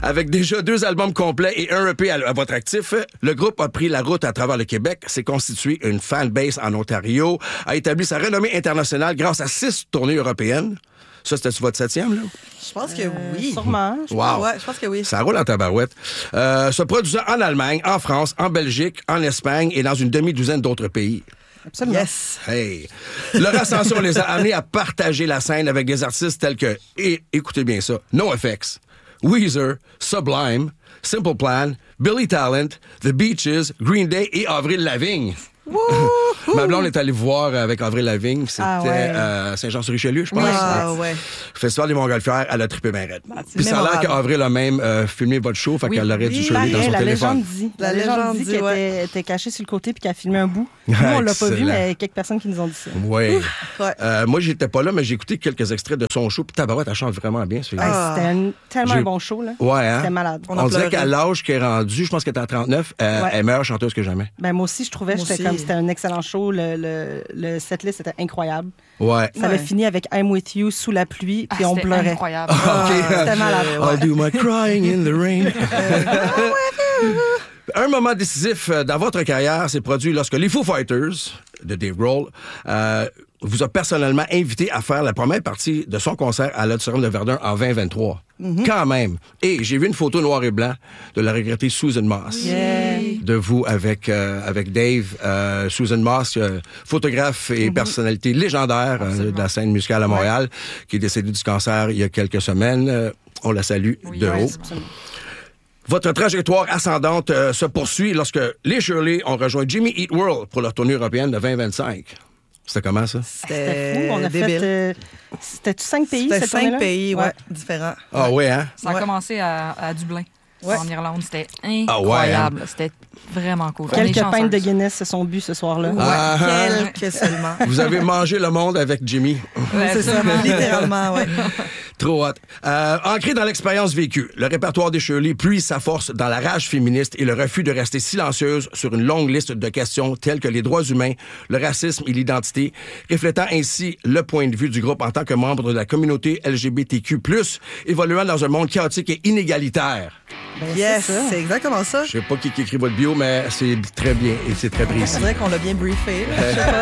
Avec déjà 2 albums complets et un EP à votre actif, le groupe a pris la route à travers le Québec, s'est constitué une fanbase en Ontario, a établi sa renommée internationale grâce à 6 tournées européennes. Ça, c'était sur votre 7e, là? Je pense que oui. Sûrement. Wow. Ouais, je pense que oui. Ça roule en tabarouette. Se produisant en Allemagne, en France, en Belgique, en Espagne et dans une demi-douzaine d'autres pays. Absolument. Yes. Hey! Leur ascension les a amenés à partager la scène avec des artistes tels que, et écoutez bien ça, NoFX, Weezer, Sublime, Simple Plan, Billy Talent, The Beaches, Green Day et Avril Lavigne. Ma blonde est allée voir avec Avril Lavigne. C'était Saint-Jean-sur-Richelieu, je pense. Ah, ouais. Festival des Montgolfières, elle a trippé bien raide. Puis ça a l'air mémorable. qu'Avril a même filmé votre show, fait qu'elle aurait dû surveiller dans son la téléphone. légende dit. La légende dit qu'elle était cachée sur le côté puis qu'elle a filmé un bout. Nous, on l'a pas vu, Excellent. mais quelques personnes qui nous ont dit ça. Oui. Ouais. Moi, j'étais pas là, mais j'ai écouté quelques extraits de son show. Puis tabarouette, elle chante vraiment bien. C'était tellement un bon show. Là. Ouais, hein? C'était malade. On a On dirait pleuré. qu'à l'âge qu'elle est rendue, je pense qu'elle était à 39, elle est meilleure chanteuse que jamais. Ben, moi aussi, je trouvais Moi aussi. c'était un excellent show. Le setlist était incroyable. Ouais. Ça a fini avec I'm With You sous la pluie, puis on C'était pleurait. incroyable. C'était malade. I'll do my crying in the rain. Un moment décisif dans votre carrière s'est produit lorsque les Foo Fighters de Dave Grohl vous a personnellement invité à faire la première partie de son concert à l'Auditorium de Verdun en 2023. Quand même. Et j'ai vu une photo noir et blanc de la regrettée Susan Moss. Yeah. De vous avec Dave. Susan Moss, photographe et personnalité légendaire de la scène musicale à Montréal, qui est décédée du cancer il y a quelques semaines. On la salue de haut. Absolument. Votre trajectoire ascendante se poursuit lorsque les Shirley ont rejoint Jimmy Eat World pour leur tournée européenne de 2025. C'était comment, ça? C'était fou. On a débile. fait... C'était-tu 5 pays, C'était cette 5 tournée-là? pays, différents. Ah ouais, hein? Ça a Ouais. commencé à Dublin, en Irlande. C'était incroyable. C'était vraiment cool. On est Quelques pintes de chanceuses. Guinness se sont bues ce soir-là. Quelques seulement. Vous avez mangé le monde avec Jimmy. Ouais, C'est ça, absolument. littéralement, ouais. Trop hot. Ancré dans l'expérience vécue, le répertoire des Shirley puise sa force dans la rage féministe et le refus de rester silencieuse sur une longue liste de questions telles que les droits humains, le racisme et l'identité, reflétant ainsi le point de vue du groupe en tant que membre de la communauté LGBTQ+, évoluant dans un monde chaotique et inégalitaire. Ben, Yes, c'est ça. c'est exactement ça. Je sais pas qui écrit votre bio, mais c'est très bien et c'est très précis. On dirait qu'on l'a bien briefé. là. Je sais pas.